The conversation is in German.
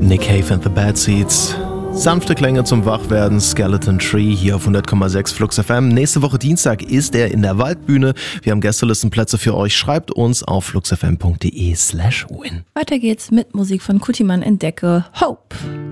Nick Cave and the Bad Seeds. Sanfte Klänge zum Wachwerden, Skeleton Tree hier auf 100,6 Flux FM. Nächste Woche Dienstag ist er in der Waldbühne. Wir haben Gästelistenplätze für euch. Schreibt uns auf fluxfm.de/win. Weiter geht's mit Musik von Kutiman. Entdecke Hope.